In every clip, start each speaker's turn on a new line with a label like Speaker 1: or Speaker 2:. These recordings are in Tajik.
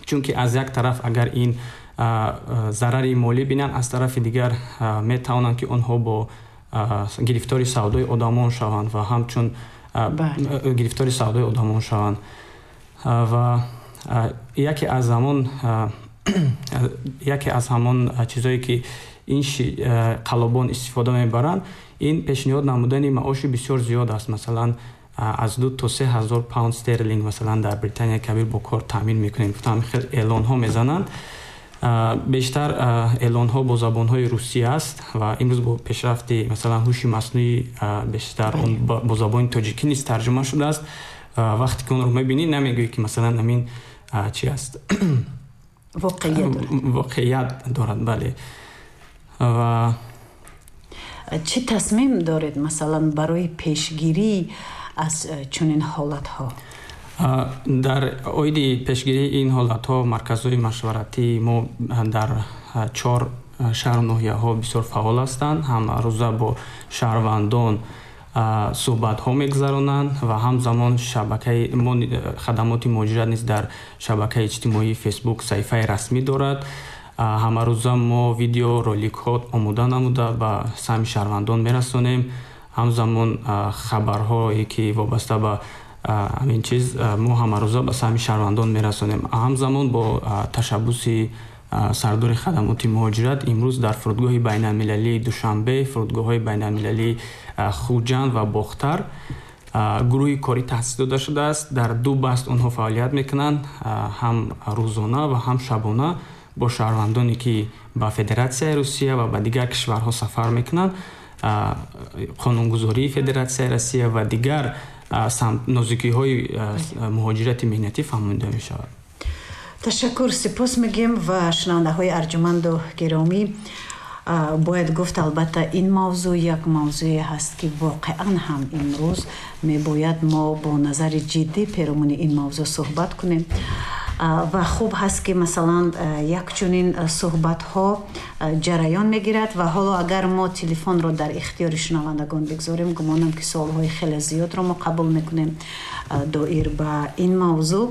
Speaker 1: чунки аз як тараф агар ин зарари молӣ бинанд, аз тарафи дигар метавонанд ки онҳо бо гирифтори савдои одамон шаванд ва ҳамчун гирифтори савдои одамон шаванд. Ва яке аз ҳамон чизое ки ин қалобон истифода мебаранд, ин пешниҳод намудани маоши бисёр зиёд аст. Масалан аз 2 то 3 ҳазор паунд стерлинг масалан дар Британияи Кабир бо кор таъмин мекунем. Ҳамин хел эълонҳо мезананд. бештар эълонҳо бо забонҳои русӣ аст ва имрӯз бо пешрафти масалан ҳуши маснуӣ бештар он бо забони тоҷикӣ низ тарҷума шудааст. вақте ки онро мебинӣ намегӯӣ ки масалан амин чи аст, воқеият дорад. Бале. ва
Speaker 2: чӣ тасмим доред масалан барои пешгирӣ аз чунин ҳолатҳо?
Speaker 1: дар оиди пешгирии ин ҳолатҳо марказҳои машваратӣ мо дар 4 шаҳру ноҳияҳо бисёр фаъол ҳастанд. ҳамрӯза бо шаҳрвандон суҳбатҳо мегузаронанд ва ҳамзамон шабакаи хадамоти муҳоҷират низ дар шабакаи иҷтимоии фейсбук саҳифаи расмӣ дорад. ҳамарӯза мо видео роликҳо омода намуда ба сами шаҳрвандон мерасонем. ҳамзамон хабарҳое ки вобаста ба амин чиз мо ҳамарӯза ба сами шаҳрвандон мерасонем. ҳамзамон бо ташаббуси сардори хадамоти муҳоҷират имрӯз дар фурудгоҳи байналмилалии Душанбе, фурудгоҳҳои байналмилалии Хуҷанд ва Бохтар гурӯҳи корӣ таъсис дода шудааст. дар 2 баст онҳо фаъолият мекунанд, ҳам рӯзона ва ҳам шабона, бо шаҳрвандоне ки ба Федератсияи Русия ва ба дигар кишварҳо сафар мекунанд. қонунгузории Федератсияи Русия ва дигар нозикиҳои муҳоҷирати меҳнатӣ фаҳмонда мешавад.
Speaker 2: ташаккур, сипос мегем. ва шунавандаҳои арҷуманду гиромӣ, бояд гуфт албатта ин мавзӯъ як мавзӯе ҳаст ки воқеан ҳам имрӯз мебояд мо бо назари ҷиддӣ перомони ин мавзӯъ суҳбат кунем. ва хуб ҳаст ки масалан якчунин суҳбатҳо ҷараён мегирад ва ҳоло агар мо телефонро дар ихтиёри шунавандагон бигзорем, гумонам ки суолҳои хеле зиёдро мо қабул мекунем доир ба ин мавзӯъ.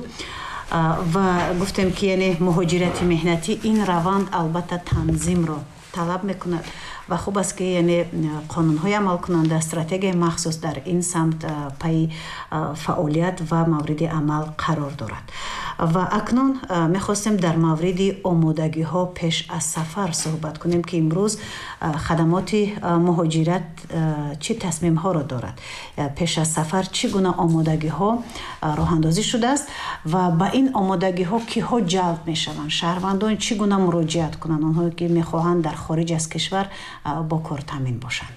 Speaker 2: ва гуфтем ки яъне муҳоҷирати меҳнатӣ ин раванд албатта танзимро талаб мекунад ва хуб аст ки яъне қонунҳои амалкунанда стратегияи махсус дар ин самт пайи фаъолият ва мавриди амал қарор дорад. ва акнун мехостем дар мавриди омодагиҳо пеш аз сафар суҳбат кунем ки имрӯз хадамоти муҳоҷират чӣ тасмимҳоро дорад, пеш аз сафар чӣ гуна омодагиҳо роҳандозӣ шудааст ва ба ин омодагиҳо киҳо ҷалб мешаванд, шаҳрвандон чӣ гуна муроҷиат кунанд, онҳое ки мехоҳанд дар хориҷ аз кишвар бо кор таъмин бошанд.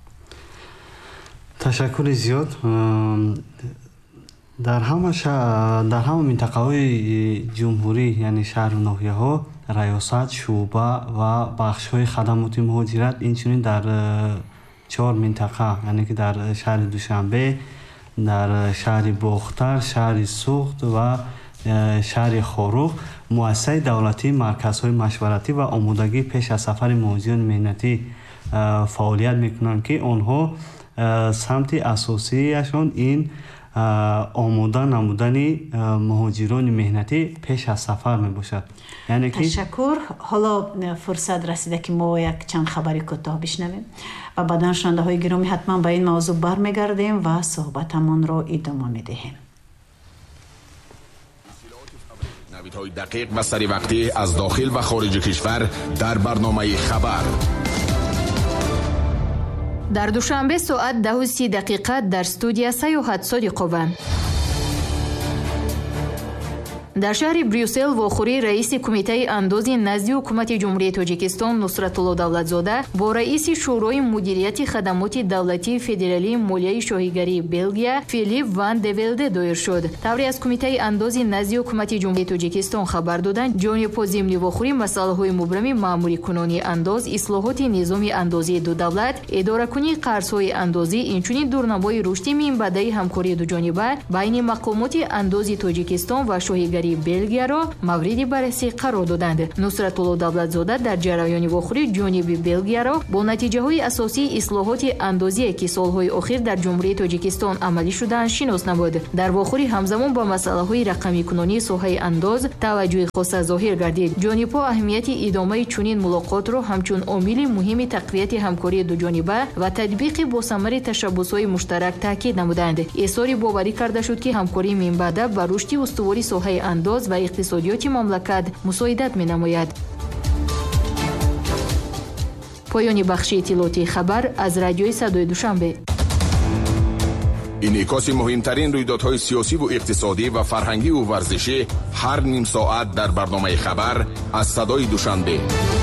Speaker 3: ташаккури зиёд. дар ҳама минтақаҳои ҷумҳурӣ, яъне шаҳру ноҳияҳо, раёсат, шуъба ва бахшҳои хадамоти муҳоҷират инчунин дар 4 минтақа, яъне ки дар шаҳри Душанбе, дар шаҳри Бохтар, шаҳри Суғд ва шаҳри Хорух муассисаи давлатӣ, марказҳои машваратӣ ва омодагӣ пеш аз сафари муҳоҷирони меҳнатӣ фаъолият мекунанд ки онҳо самти асосияшон ин омода намудани муҳоҷирони меҳнатӣ пеш аз сафар мебошад. Яъне ки
Speaker 2: ташаккур. ҳоло фурсат расида ки мо як чанд хабари кӯтоҳ бишнавем ва баъдан шунавандаҳои гиромӣ ҳатман ба ин мавзӯъ бармегардем ва суҳбатамонро идома медиҳем.
Speaker 4: навидҳои дақиқ ва саривақтӣ аз дохил ва хориҷи кишвар дар барномаи хабар.
Speaker 5: дар душанбе соат 10:30 дар студия саёҳат Содиқова. дар шаҳри Брюссел вохӯрӣ раиси кумитаи андози назди ҳукумати ҷумҳурияи Тоҷикистон Нусратулло Давлатзода бо раиси шӯрои мудирияти хадамоти давлатии федералии молияи шоҳигарии Белгия Филипп ван де Велде доир шуд. тавре аз кумитаи андози назди ҳукумати ҷумҳурияи Тоҷикистон хабар доданд, ҷониби зимни вохӯрӣ масъалаҳои мубрами маъмурикунонии андоз, ислоҳоти низоми андозии дудавлат, идоракунии қарзҳои андозӣ, инчунин дурнамои рушди минбаъдаи ҳамкории дуҷониба байни мақомоти андози Тоҷикистон ва шоҳигари диггари Белгияро мавриди баррасӣ қарор доданд. Нусратулло Давлатзода дар ҷараёни вохӯрӣ ҷониби Белгияро бо натиҷаҳои асосии ислоҳоти андозие ки солҳои охир дар Ҷумҳурии Тоҷикистон амалӣ шудаанд шинос намуд. Дар вохӯрӣ ҳамзамон ба масъалаҳои рақамикунонии соҳаи андоз таваҷҷӯҳи хоса зоҳир гардид. Ҷонибҳо аҳамияти идомаи чунин мулоқотро ҳамчун омили муҳими тақвияти ҳамкории дуҷониба ва татбиқи босамари tashabbusҳои муштарак таъкид намуданд. эзҳори боварӣ карда шуд ки ҳамкории минбаъда ба рушди устувори соҳаи андоз ва иқтисодиёти мамлакат мусоидат менамояд. поёни бахши иттилоъоти хабар аз радиои Садои Душанбе.
Speaker 4: инъикоси муҳимтарин рӯйдодҳои сиёсиву иқтисодӣ ва фарҳангиву варзишӣ ҳар ним соат дар барномаи хабар аз Садои Душанбе.